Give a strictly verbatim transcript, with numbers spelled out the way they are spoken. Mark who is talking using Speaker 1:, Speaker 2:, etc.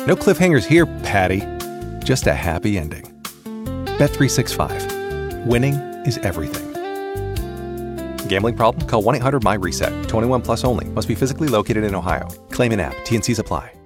Speaker 1: No cliffhangers here, Patty. Just a happy ending. Bet three sixty-five. Winning is everything. Gambling problem? Call one eight hundred M Y RESET. twenty-one plus only. Must be physically located in Ohio. Claim in app. T N Cs apply.